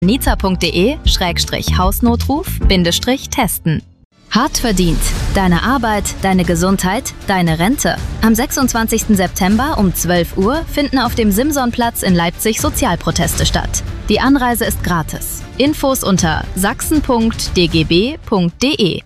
nizza.de/Hausnotruf-testen. Hart verdient. Deine Arbeit, deine Gesundheit, deine Rente. Am 26. September um 12 Uhr finden auf dem Simsonplatz in Leipzig Sozialproteste statt. Die Anreise ist gratis. Infos unter sachsen.dgb.de.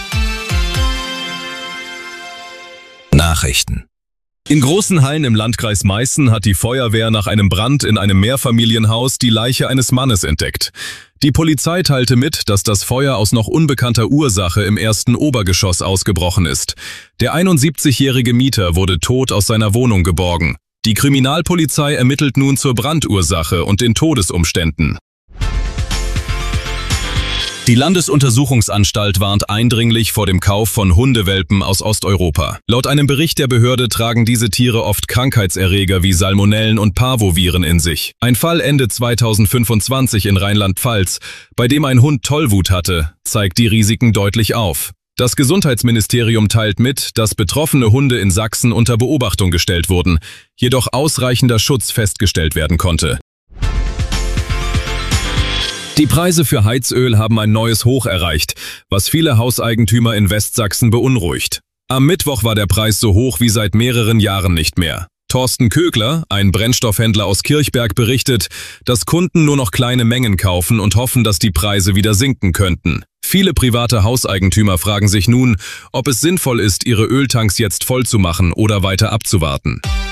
Nachrichten. In Großenhain im Landkreis Meißen hat die Feuerwehr nach einem Brand in einem Mehrfamilienhaus die Leiche eines Mannes entdeckt. Die Polizei teilte mit, dass das Feuer aus noch unbekannter Ursache im ersten Obergeschoss ausgebrochen ist. Der 71-jährige Mieter wurde tot aus seiner Wohnung geborgen. Die Kriminalpolizei ermittelt nun zur Brandursache und den Todesumständen. Die Landesuntersuchungsanstalt warnt eindringlich vor dem Kauf von Hundewelpen aus Osteuropa. Laut einem Bericht der Behörde tragen diese Tiere oft Krankheitserreger wie Salmonellen und Parvoviren in sich. Ein Fall Ende 2025 in Rheinland-Pfalz, bei dem ein Hund Tollwut hatte, zeigt die Risiken deutlich auf. Das Gesundheitsministerium teilt mit, dass betroffene Hunde in Sachsen unter Beobachtung gestellt wurden, jedoch ausreichender Schutz festgestellt werden konnte. Die Preise für Heizöl haben ein neues Hoch erreicht, was viele Hauseigentümer in Westsachsen beunruhigt. Am Mittwoch war der Preis so hoch wie seit mehreren Jahren nicht mehr. Thorsten Kögler, ein Brennstoffhändler aus Kirchberg, berichtet, dass Kunden nur noch kleine Mengen kaufen und hoffen, dass die Preise wieder sinken könnten. Viele private Hauseigentümer fragen sich nun, ob es sinnvoll ist, ihre Öltanks jetzt voll zu machen oder weiter abzuwarten.